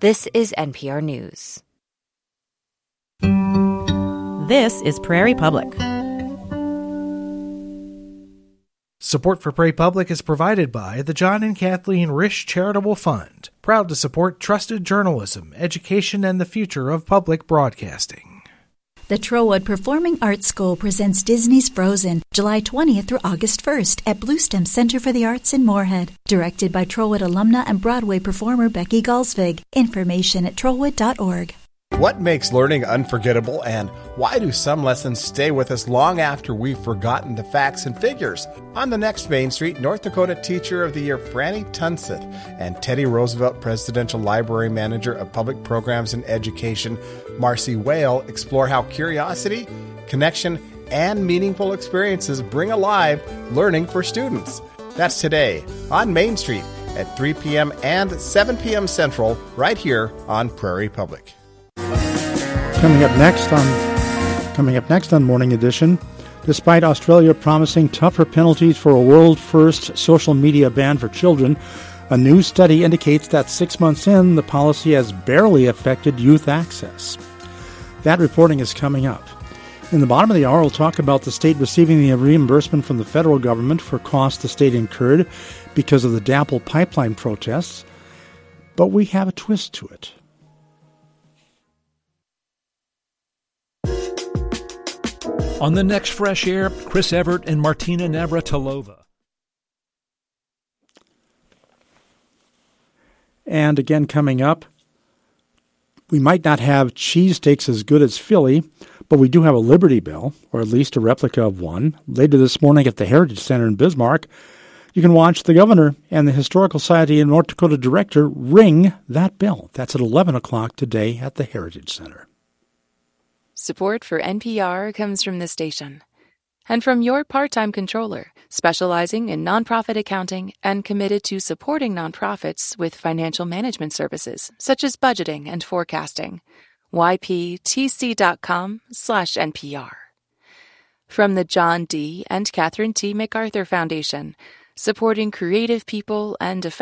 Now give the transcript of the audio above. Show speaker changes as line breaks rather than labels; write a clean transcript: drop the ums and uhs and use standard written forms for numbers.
This is NPR News.
This is Prairie Public.
Support for Prairie Public is provided by the John and Kathleen Risch Charitable Fund, proud to support trusted journalism, education, and the future of public broadcasting.
The Trotwood Performing Arts School presents Disney's Frozen, July 20th through August 1st at Bluestem Center for the Arts in Moorhead. Directed by Trotwood alumna and Broadway performer Becky Galsvig. Information at trotwood.org.
What makes learning unforgettable, and why do some lessons stay with us long after we've forgotten the facts and figures? On the next Main Street, North Dakota Teacher of the Year Franny Tunseth and Teddy Roosevelt Presidential Library Manager of Public Programs and Education, Marcy Whale, explore how curiosity, connection, and meaningful experiences bring alive learning for students. That's today on Main Street at 3 p.m. and 7 p.m. Central, right here on Prairie Public.
Coming up next on Morning Edition, despite Australia promising tougher penalties for a world-first social media ban for children, a new study indicates that 6 months in, the policy has barely affected youth access. That reporting is coming up. In the bottom of the hour, we'll talk about the state receiving the reimbursement from the federal government for costs the state incurred because of the DAPL pipeline protests, but we have a twist to it.
On the next Fresh Air, Chris Evert and Martina Navratilova.
And again, coming up, we might not have cheesesteaks as good as Philly, but we do have a Liberty Bell, or at least a replica of one. Later this morning at the Heritage Center in Bismarck, you can watch the governor and the Historical Society of North Dakota director ring that bell. That's at 11 o'clock today at the Heritage Center.
Support for NPR comes from this station and from your part-time controller, specializing in nonprofit accounting and committed to supporting nonprofits with financial management services such as budgeting and forecasting. yptc.com/NPR. From the John D. and Catherine T. MacArthur Foundation, supporting creative people and